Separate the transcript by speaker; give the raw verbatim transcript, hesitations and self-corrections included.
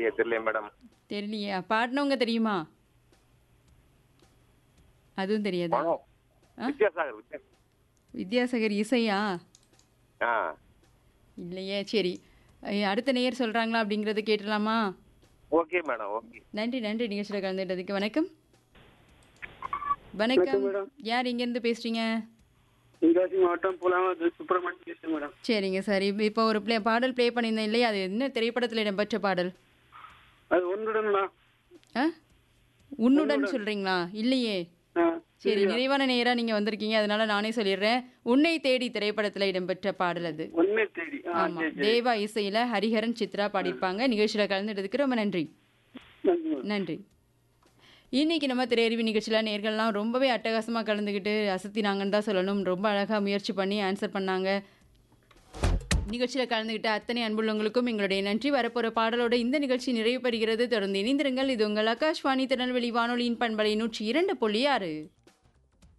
Speaker 1: சரியா தெரியல மேடம்.
Speaker 2: தெரியலையா? பாடுனவங்க தெரியுமா? அதுவும் தெரியாதா?
Speaker 1: பணம்.
Speaker 2: ஆ?
Speaker 1: வித்யாசாகர் வித்யா-
Speaker 2: வித்யாசாகர் இசையா?
Speaker 1: ஆ
Speaker 2: இல்லையே. சரி. ஐ, அடுத்த நேயர் சொல்றாங்களா அப்படிங்கறத கேட்டுடலாமா?
Speaker 1: Okay madam okay.
Speaker 2: நன்றி நன்றி நிகழ்ச்சியில் கலந்துட்டதுக்கு. வணக்கம்.
Speaker 3: வணக்கம்
Speaker 2: வணக்கம்.
Speaker 3: மேடம்.
Speaker 2: யார் இங்கேருந்து பேசுறீங்க?
Speaker 3: தென்காசி மாவட்டம் புலாமது சுப்பிரமணியம் பேசுறேன் மேடம்.
Speaker 2: சரிங்க சார். இப்போ இப்போ ஒரு ப்ளே பாடல் ப்ளே பண்ணியிருந்தேன் இல்லையா? அது என்ன திரைப்படத்தில் இடம்பெற்ற பாடல்?
Speaker 3: அது ஒன்றுடன்டா.
Speaker 2: ஆ? உன்னுடன்
Speaker 3: உன்னுடன்.
Speaker 2: சொல்றீங்களா? இல்லையே.
Speaker 3: ஆ,
Speaker 2: சரி,
Speaker 3: சரியா?
Speaker 2: நிறைவான நேரா நீங்க வந்திருக்கீங்க, அதனால நானே சொல்லிடுறேன். உன்னை தேடி திரைப்படத்தில் இடம்பெற்ற பாடல் அது.
Speaker 3: ஒன்னே தேடி. ஆ,
Speaker 2: ஆமா.
Speaker 3: சரி, சரி.
Speaker 2: தேவா இசையில ஹரிஹரன் சித்ரா பாடியிருப்பாங்க. நிகழ்ச்சியில் கலந்துட்டதுக்கு ரொம்ப நன்றி.
Speaker 3: நன்றி மேடம்.
Speaker 2: நன்றி. இன்னைக்கு நம்ம திரையறிவு நிகழ்ச்சியில் நேர்கள்லாம் ரொம்பவே அட்டகாசமாக கலந்துக்கிட்டு அசத்தினாங்கன்னு தான் சொல்லணும். ரொம்ப அழகாக முயற்சி பண்ணி ஆன்சர் பண்ணாங்க. நிகழ்ச்சியில் கலந்துக்கிட்ட அத்தனை அன்புள்ளவங்களுக்கும் எங்களுடைய நன்றி. வரப்போகிற பாடலோட இந்த நிகழ்ச்சி நிறைவு பெறுகிறது. தொடர்ந்து இணைந்திருங்கள். இது உங்கள் ஆகாஷ்வாணி திருநெல்வேலி வானொலியின் பண்பலை நூற்றி இரண்டு புள்ளி ஆறு.